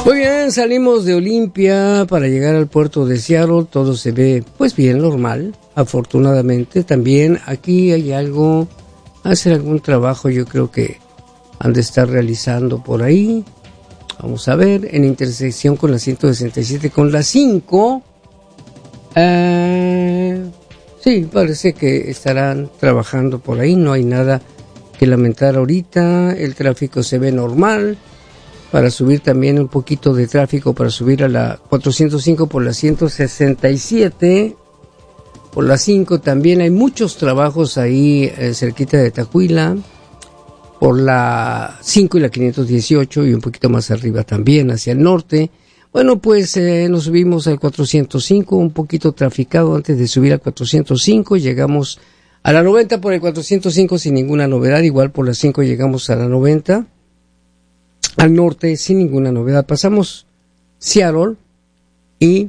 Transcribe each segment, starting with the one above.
Muy bien, salimos de Olimpia para llegar al puerto de Seattle. Todo se ve pues bien, normal, afortunadamente. También aquí hay algo, hacer algún trabajo, yo creo que han de estar realizando por ahí. Vamos a ver, en intersección con la 167 con la 5. Sí, parece que estarán trabajando por ahí, no hay nada que lamentar ahorita. El tráfico se ve normal. Para subir también un poquito de tráfico, para subir a la 405 por la 167, por la 5 también hay muchos trabajos ahí cerquita de Tacuila, por la 5 y la 518 y un poquito más arriba también hacia el norte. Bueno, pues nos subimos al 405, un poquito traficado antes de subir al 405, llegamos a la 90 por el 405 sin ninguna novedad, igual por la 5 llegamos a la 90. Al norte sin ninguna novedad. Pasamos Seattle y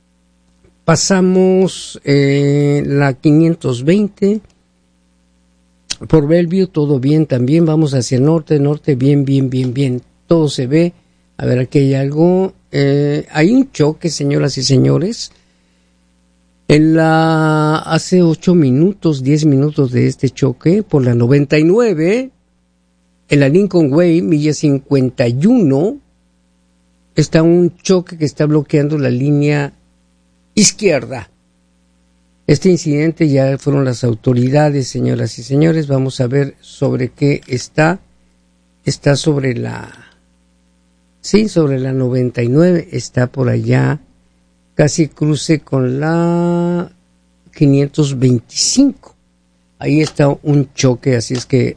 pasamos la 520 por Bellevue, todo bien también. Vamos hacia el norte, bien. Todo se ve. A ver, aquí hay algo. Hay un choque, señoras y señores. Hace 8 minutos, 10 minutos de este choque por la 99. En la Lincoln Way, milla 51, está un choque que está bloqueando la línea izquierda. Este incidente ya fueron las autoridades, señoras y señores. Vamos a ver sobre qué está. Está sobre sobre la 99, está por allá, casi cruce con la 525. Ahí está un choque, así es que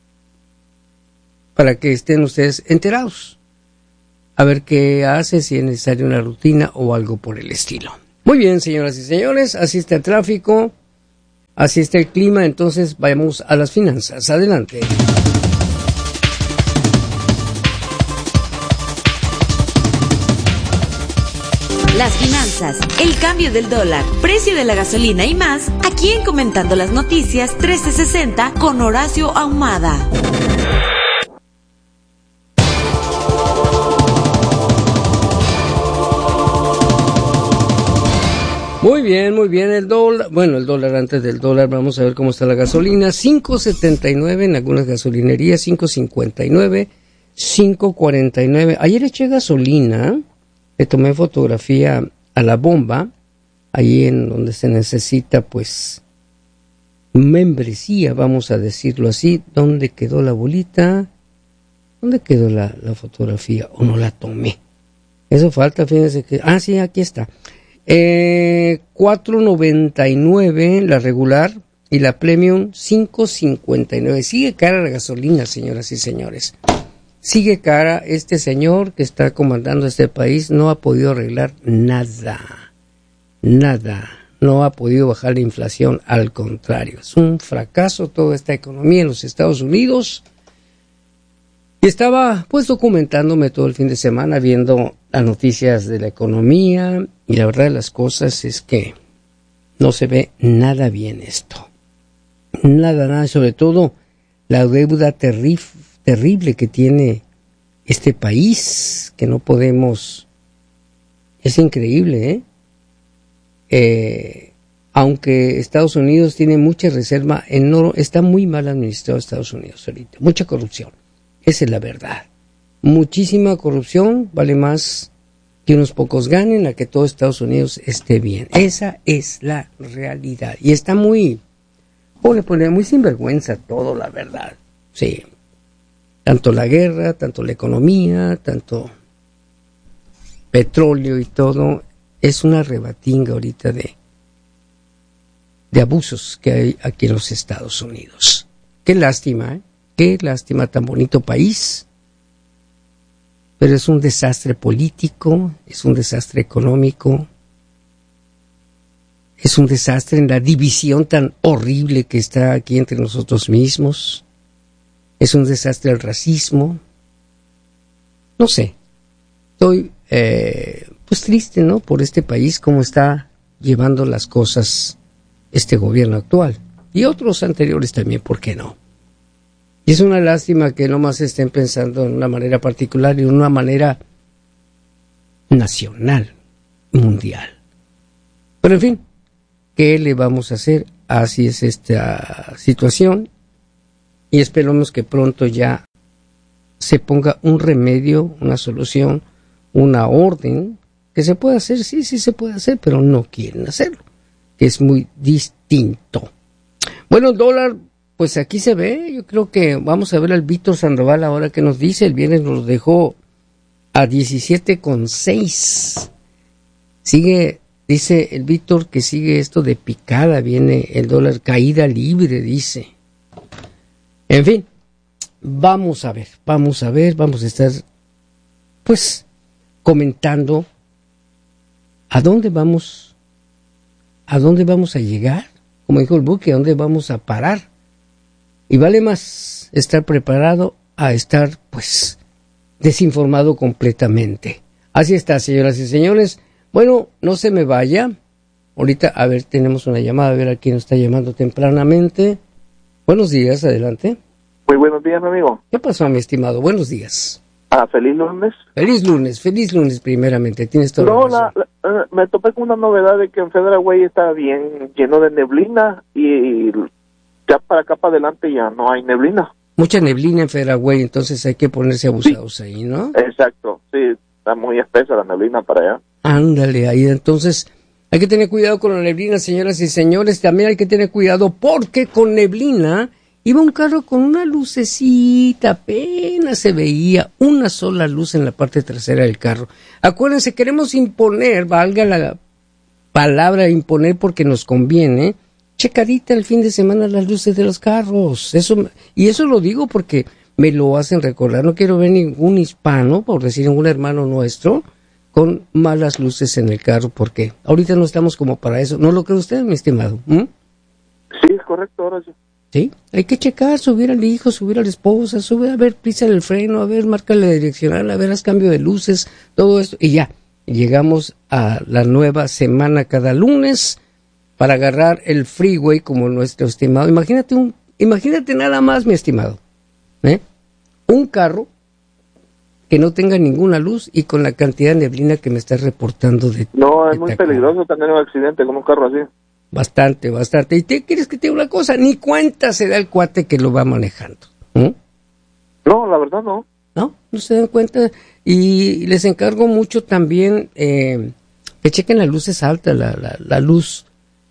para que estén ustedes enterados, a ver qué hace, si es necesaria una rutina o algo por el estilo. Muy bien, señoras y señores, así está el tráfico, así está el clima, entonces vayamos a las finanzas. Adelante. Las finanzas, el cambio del dólar, precio de la gasolina y más, aquí en Comentando las Noticias 1360 con Horacio Ahumada. Muy bien, el dólar antes del dólar, vamos a ver cómo está la gasolina, 5.79 en algunas gasolinerías, 5.59, 5.49, ayer eché gasolina, le tomé fotografía a la bomba, ahí en donde se necesita pues membresía, vamos a decirlo así. ¿Dónde quedó la bolita? ¿Dónde quedó la fotografía? ¿O no la tomé? Eso falta, fíjense que, sí, aquí está. 4.99 la regular y la premium 5.59. Sigue cara la gasolina, señoras y señores. Sigue cara. Este señor que está comandando este país no ha podido arreglar nada. No ha podido bajar la inflación, al contrario. Es un fracaso toda esta economía en los Estados Unidos. Y estaba pues documentándome todo el fin de semana, viendo las noticias de la economía, y la verdad de las cosas es que no se ve nada bien esto. Nada, sobre todo la deuda terrible que tiene este país, que no podemos... Es increíble, aunque Estados Unidos tiene mucha reserva en oro, está muy mal administrado Estados Unidos ahorita, mucha corrupción. Esa es la verdad. Muchísima corrupción, vale más que unos pocos ganen a que todo Estados Unidos esté bien. Esa es la realidad. Y está muy sinvergüenza todo, la verdad. Sí. Tanto la guerra, tanto la economía, tanto petróleo y todo. Es una rebatinga ahorita de abusos que hay aquí en los Estados Unidos. Qué lástima, Qué lástima, tan bonito país, pero es un desastre político, es un desastre económico, es un desastre en la división tan horrible que está aquí entre nosotros mismos, es un desastre el racismo. No sé, estoy pues triste, ¿no?, por este país, cómo está llevando las cosas este gobierno actual, y otros anteriores también, ¿por qué no? Y es una lástima que nomás estén pensando en una manera particular y en una manera nacional, mundial. Pero en fin, ¿qué le vamos a hacer? Así es esta situación y esperamos que pronto ya se ponga un remedio, una solución, una orden que se puede hacer, sí se puede hacer, pero no quieren hacerlo, que es muy distinto. Bueno, el dólar, pues aquí se ve, yo creo que vamos a ver al Víctor Sandoval ahora que nos dice, el viernes nos dejó a 17,6. Sigue, dice el Víctor que sigue esto de picada, viene el dólar caída libre, dice. En fin, vamos a ver, vamos a estar, pues, comentando a dónde vamos a llegar, como dijo el Buque, a dónde vamos a parar. Y vale más estar preparado a estar, pues, desinformado completamente. Así está, señoras y señores. Bueno, no se me vaya. Ahorita, a ver, tenemos una llamada, a ver a quién nos está llamando tempranamente. Buenos días, adelante. Muy buenos días, mi amigo. ¿Qué pasó, mi estimado? Buenos días. Feliz lunes. Feliz lunes primeramente. Tienes todo. Me topé con una novedad de que en Federal Way está bien lleno de neblina y ya para acá para adelante ya no hay neblina. Mucha neblina en Federal Way, entonces hay que ponerse abusados ahí, ¿no? Exacto, sí, está muy espesa la neblina para allá. Ándale, ahí entonces hay que tener cuidado con la neblina, señoras y señores. También hay que tener cuidado porque con neblina iba un carro con una lucecita, apenas se veía una sola luz en la parte trasera del carro. Acuérdense, queremos imponer, valga la palabra imponer porque nos conviene, checadita el fin de semana las luces de los carros. Eso lo digo porque me lo hacen recordar. No quiero ver ningún hispano, por decir ningún hermano nuestro, con malas luces en el carro, porque ahorita no estamos como para eso. ¿No lo cree usted, mi estimado? Sí, es correcto, ahora sí. Sí, hay que checar, subir al hijo, subir a la esposa, a ver, pisa el freno, a ver, marca la direccional, a ver, haz cambio de luces, todo esto, y ya, llegamos a la nueva semana cada lunes para agarrar el freeway como nuestro estimado. Imagínate nada más, mi estimado, un carro que no tenga ninguna luz y con la cantidad de neblina que me estás reportando de... No, es muy peligroso tener un accidente con un carro así. Bastante. ¿Y te quieres que te diga una cosa? Ni cuenta se da el cuate que lo va manejando. No, la verdad no. No se dan cuenta. Y les encargo mucho también que chequen las luces altas, la luz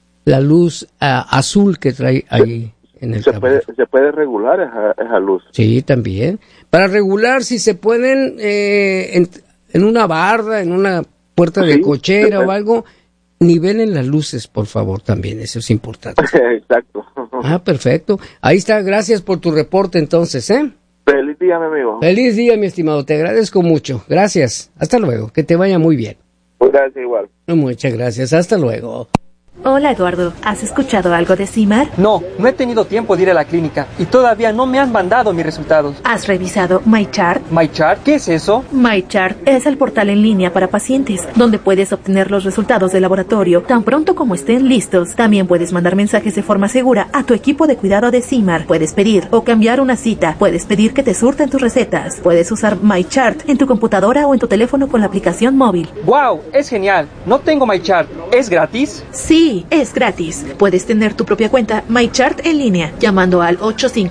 azul que trae ahí en el tablero. Se puede regular esa luz. Sí, también. Para regular, si se pueden, en una barra, en una puerta de cochera o algo, nivelen las luces, por favor, también, eso es importante. Exacto. Perfecto. Ahí está, gracias por tu reporte entonces, Feliz día, mi amigo. Feliz día, mi estimado, te agradezco mucho. Gracias, hasta luego, que te vaya muy bien. Gracias, igual. Muchas gracias, hasta luego. Hola Eduardo, ¿has escuchado algo de CIMAR? No he tenido tiempo de ir a la clínica y todavía no me han mandado mis resultados. ¿Has revisado MyChart? ¿MyChart? ¿Qué es eso? MyChart es el portal en línea para pacientes, donde puedes obtener los resultados del laboratorio tan pronto como estén listos. También puedes mandar mensajes de forma segura a tu equipo de cuidado de CIMAR. Puedes pedir o cambiar una cita. Puedes pedir que te surten tus recetas. Puedes usar MyChart en tu computadora o en tu teléfono con la aplicación móvil. ¡Wow! Es genial. No tengo MyChart. ¿Es gratis? Sí, es gratis. Puedes tener tu propia cuenta MyChart en línea llamando al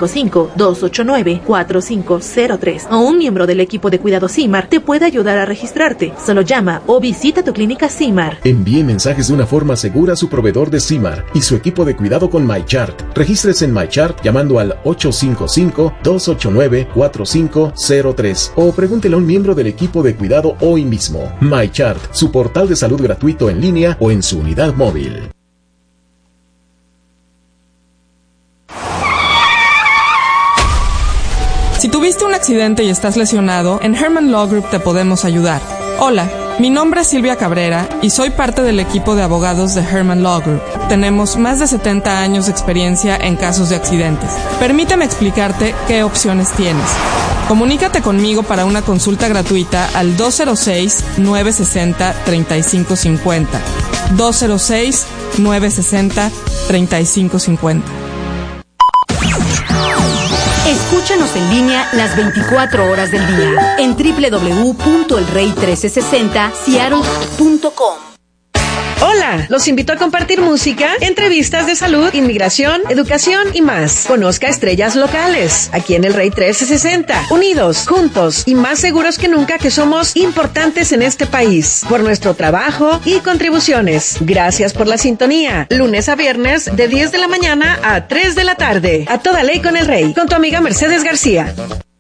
855-289-4503 o un miembro del equipo de cuidado CIMAR te puede ayudar a registrarte. Solo llama o visita tu clínica CIMAR. Envíe mensajes de una forma segura a su proveedor de CIMAR y su equipo de cuidado con MyChart. Regístrese en MyChart llamando al 855-289-4503 o pregúntele a un miembro del equipo de cuidado hoy mismo. MyChart, su portal de salud gratuito en línea o en su unidad móvil. Si tuviste un accidente y estás lesionado, en Herman Law Group te podemos ayudar. Hola, mi nombre es Silvia Cabrera y soy parte del equipo de abogados de Herman Law Group. Tenemos más de 70 años de experiencia en casos de accidentes. Permíteme explicarte qué opciones tienes. Comunícate conmigo para una consulta gratuita al 206-960-3550. 206-960-3550. Escúchanos en línea las 24 horas del día en www.elrey1360seattle.com. Hola, los invito a compartir música, entrevistas de salud, inmigración, educación y más. Conozca estrellas locales, aquí en el Rey 1360. Unidos, juntos y más seguros que nunca que somos importantes en este país. Por nuestro trabajo y contribuciones. Gracias por la sintonía. Lunes a viernes de 10 de la mañana a 3 de la tarde. A toda ley con el Rey. Con tu amiga Mercedes García.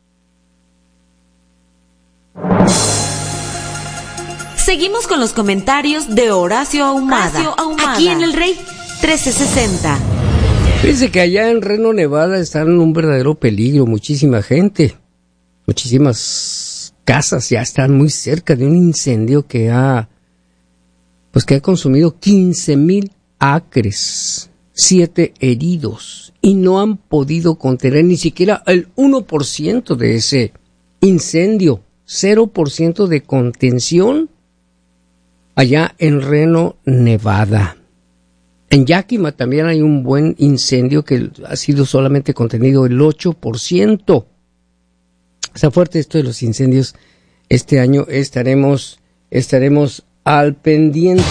Seguimos con los comentarios de Horacio Ahumada, aquí en el Rey 1360. Fíjense que allá en Reno, Nevada, están en un verdadero peligro. Muchísima gente, muchísimas casas ya están muy cerca de un incendio que ha consumido 15,000 acres, 7 heridos, y no han podido contener ni siquiera el 1% de ese incendio, 0% de contención. Allá en Reno, Nevada. En Yakima también hay un buen incendio que ha sido solamente contenido el 8%. Está fuerte esto de los incendios. Este año estaremos al pendiente.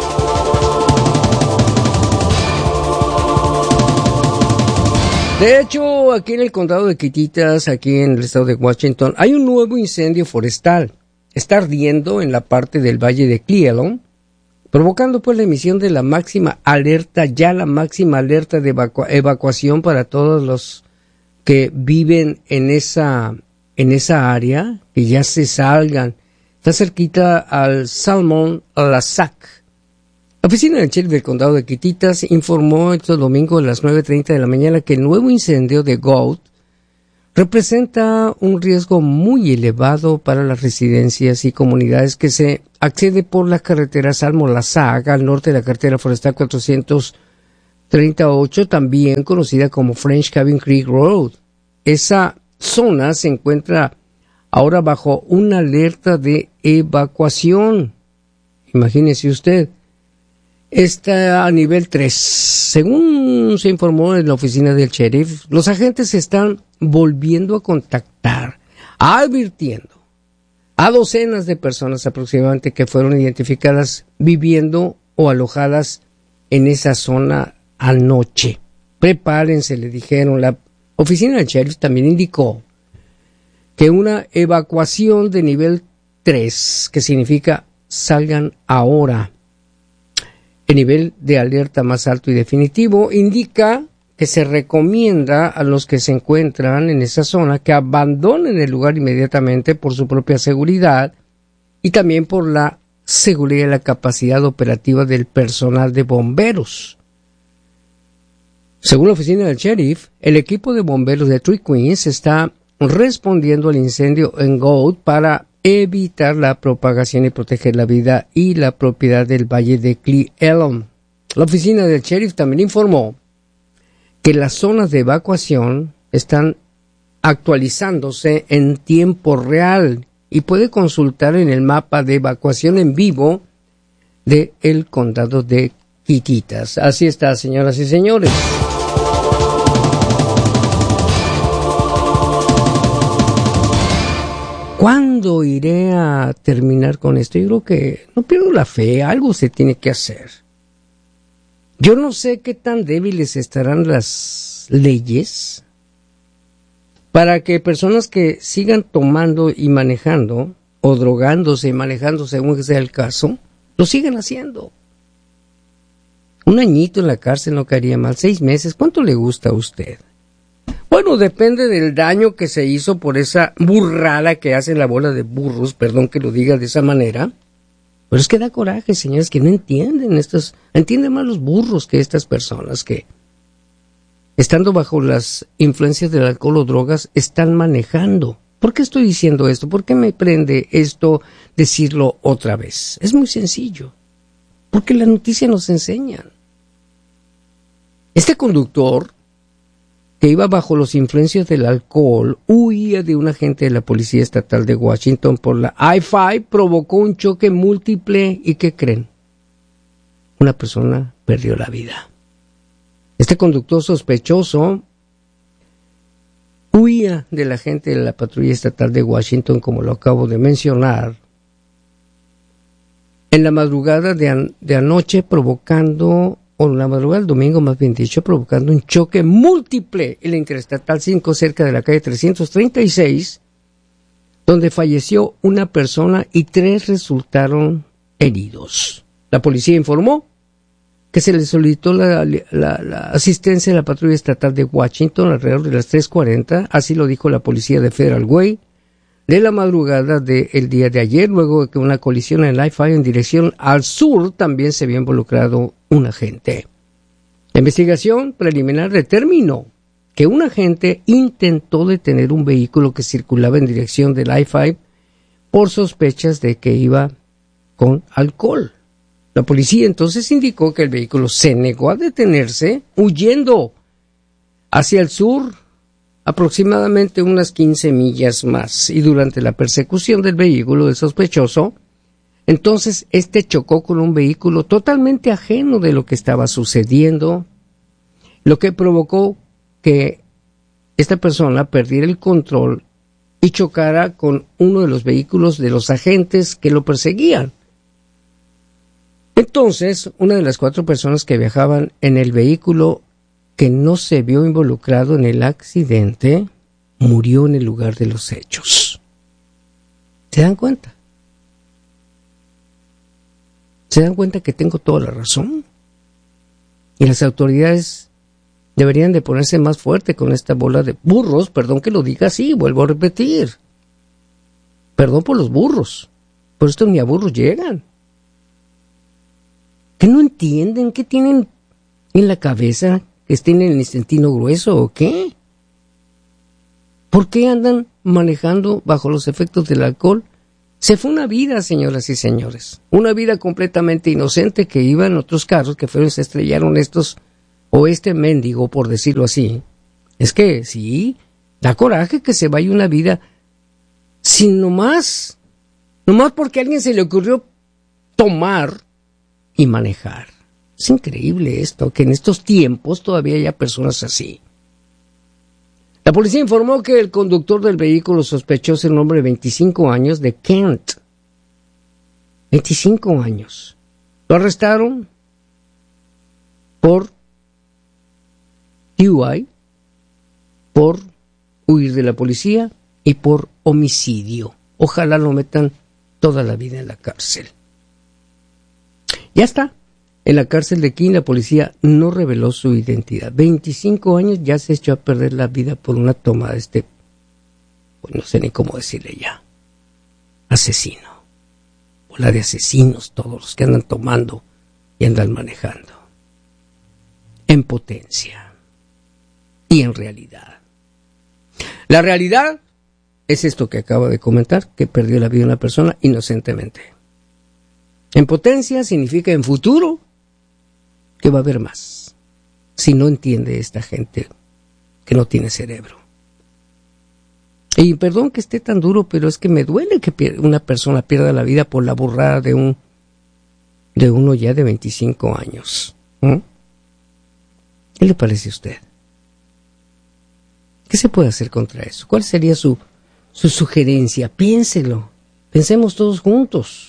De hecho, aquí en el condado de Quititas, aquí en el estado de Washington, hay un nuevo incendio forestal. Está ardiendo en la parte del valle de Cleveland, provocando pues la emisión de la máxima alerta de evacuación para todos los que viven en esa área, que ya se salgan. Está cerquita al Salmon Lasac. La oficina del sheriff del condado de Quititas informó este domingo a las 9:30 de la mañana que el nuevo incendio de Goat representa un riesgo muy elevado para las residencias y comunidades que se accede por la carretera Salmon-Lasac al norte de la carretera forestal 438, también conocida como French Cabin Creek Road. Esa zona se encuentra ahora bajo una alerta de evacuación. Imagínese usted. Está a nivel 3. Según se informó en la oficina del sheriff, los agentes están volviendo a contactar, advirtiendo a docenas de personas aproximadamente que fueron identificadas viviendo o alojadas en esa zona anoche. Prepárense, le dijeron. La oficina del sheriff también indicó que una evacuación de nivel 3, que significa salgan ahora, el nivel de alerta más alto y definitivo, indica que se recomienda a los que se encuentran en esa zona que abandonen el lugar inmediatamente por su propia seguridad y también por la seguridad y la capacidad operativa del personal de bomberos. Según la oficina del sheriff, el equipo de bomberos de Three Queens está respondiendo al incendio en Goat para evitar la propagación y proteger la vida y la propiedad del valle de Cleveland. La oficina del sheriff también informó que las zonas de evacuación están actualizándose en tiempo real y puede consultar en el mapa de evacuación en vivo del condado de Quititas. Así está, señoras y señores. ¿Cuándo iré a terminar con esto? Yo creo que no pierdo la fe, algo se tiene que hacer. Yo no sé qué tan débiles estarán las leyes para que personas que sigan tomando y manejando, o drogándose y manejando según que sea el caso, lo sigan haciendo. Un añito en la cárcel no caería mal, 6 meses, ¿cuánto le gusta a usted? Bueno, depende del daño que se hizo por esa burrada que hacen la bola de burros, perdón que lo diga de esa manera, pero es que da coraje, señores, que no entienden entienden más los burros que estas personas que, estando bajo las influencias del alcohol o drogas, están manejando. ¿Por qué estoy diciendo esto? ¿Por qué me prende esto decirlo otra vez? Es muy sencillo, porque la noticia nos enseña. Este conductor que iba bajo los influencias del alcohol, huía de un agente de la Policía Estatal de Washington por la I-5, provocó un choque múltiple y ¿qué creen? Una persona perdió la vida. Este conductor sospechoso huía de la gente de la patrulla estatal de Washington, como lo acabo de mencionar, en la madrugada de anoche, provocando, o en la madrugada del domingo más bien dicho, provocando un choque múltiple en la Interestatal 5 cerca de la calle 336, donde falleció una persona y 3 resultaron heridos. La policía informó que se le solicitó la asistencia de la patrulla estatal de Washington alrededor de las 3:40, así lo dijo la policía de Federal Way, de la madrugada del día de ayer, luego de que una colisión en I-5 en dirección al sur también se había involucrado un agente. La investigación preliminar determinó que un agente intentó detener un vehículo que circulaba en dirección del I-5 por sospechas de que iba con alcohol. La policía entonces indicó que el vehículo se negó a detenerse, huyendo hacia el sur aproximadamente unas 15 millas más. Y durante la persecución del vehículo del sospechoso, entonces este chocó con un vehículo totalmente ajeno de lo que estaba sucediendo, lo que provocó que esta persona perdiera el control y chocara con uno de los vehículos de los agentes que lo perseguían. Entonces, una de las 4 personas que viajaban en el vehículo que no se vio involucrado en el accidente murió en el lugar de los hechos. ¿Se dan cuenta? ¿Se dan cuenta que tengo toda la razón? Y las autoridades deberían de ponerse más fuerte con esta bola de burros, perdón que lo diga así, vuelvo a repetir. Perdón por los burros, por esto ni a burros llegan. ¿Qué no entienden? ¿Qué tienen en la cabeza? ¿Que tienen el intestino grueso o qué? ¿Por qué andan manejando bajo los efectos del alcohol? Se fue una vida, señoras y señores. Una vida completamente inocente que iba en otros carros que fueron, se estrellaron estos, o este mendigo, por decirlo así. Es que sí, da coraje que se vaya una vida sin nomás porque a alguien se le ocurrió tomar y manejar. Es increíble esto, que en estos tiempos todavía haya personas así. La policía informó que el conductor del vehículo sospechoso, un hombre de 25 años, de Kent. 25 años. Lo arrestaron por DUI, por huir de la policía y por homicidio. Ojalá lo metan toda la vida en la cárcel. Ya está. En la cárcel de Keene la policía no reveló su identidad. 25 años, ya se echó a perder la vida por una toma de pues no sé ni cómo decirle ya, asesino. Bola de asesinos todos los que andan tomando y andan manejando. En potencia. Y en realidad. La realidad es esto que acabo de comentar, que perdió la vida una persona inocentemente. En potencia significa en futuro que va a haber más, si no entiende esta gente que no tiene cerebro. Y perdón que esté tan duro, pero es que me duele que una persona pierda la vida por la burrada de uno ya de 25 años. ¿Qué le parece a usted? ¿Qué se puede hacer contra eso? ¿Cuál sería su sugerencia? Piénselo. Pensemos todos juntos.